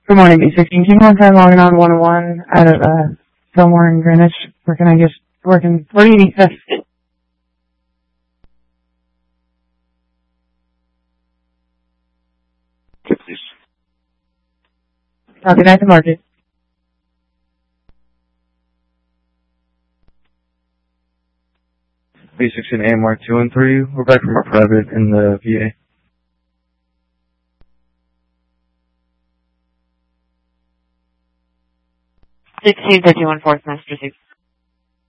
Good morning, B16. Keep on time logging on 101 out of Fillmore and Greenwich. Where do you need this? Copy that to market. B16 AMR 213. We're back from our private in the VA. 1651 4th Master 6.